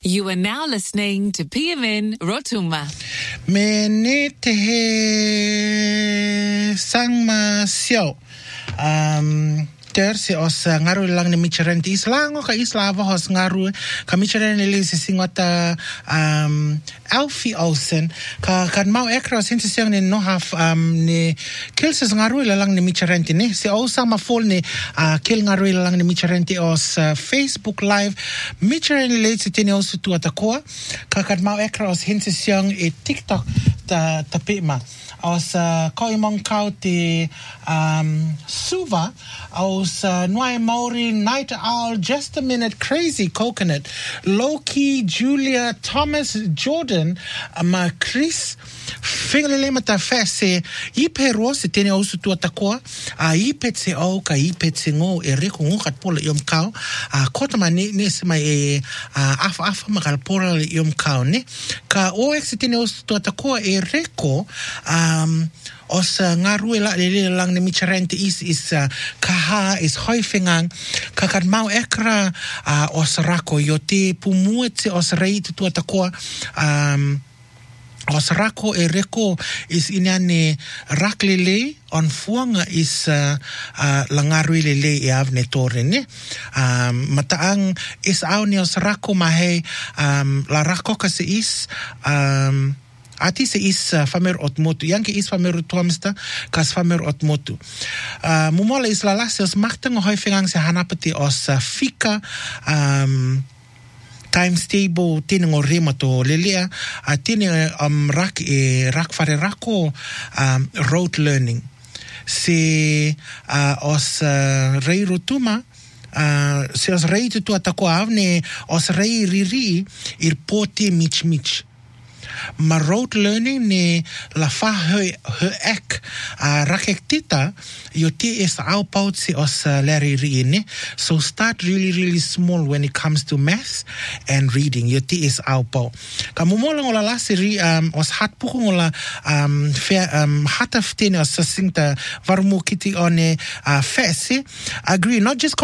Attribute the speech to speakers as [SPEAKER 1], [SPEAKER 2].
[SPEAKER 1] You are now listening to PMN Rotuma.
[SPEAKER 2] Me te he sangma sio. Terse os ngaru lang ni Micharenti islango ka islava hos ngaru ka Micharenti lisi singwata Alfie Olsen ka kan mau ekra sinti siang ni no half ni kilses ngaru lang ni Micharenti ni si osa ma full ni kill ngaru lang ni Micharenti os Facebook live Micharenti lisi tini osu tu atakoa ka kan mau ekra os hinti siang e TikTok ta pima os koimong kau te Suva aus Noai Maori Night Owl Just a Minute Crazy Coconut Loki Julia Thomas Jordan ma Chris Fingalele mata fese ipe rose tene osu tu atakoa ipe se o ka ipe se ngo e reko ngo kat pola yom kau kota ma ne se mai afa makal pola yom kau ne ka o ex tene osu tu atakoa e reko os ngaru la le lang ne Micharenti is kaha is hoifengang kakat mau ekra os rako yote pumuetse os rei tu atakoa os rako e reko is inane raklele on fuanga is langaru lele e avne tore ne mataang is au ni os rako mahe la rako kasi is ati se is famer otmotu yanke is famer tuamsta kas famer otmotu mumola is la lases machtang hoifengang se hanapati os fika times table tine ngorema to lelea tine rak fare rako road learning se os rei rotuma se os rei tu atako avne os rei riri ir poti mich ma road learning ne la fa he ek rakek tita yoti is au paut si os leri ri so start really small when it comes to math and reading yoti is au paut kamumola ngola la seri os hat puku ngola hataf tene os singta varmu kiti one fese agree not just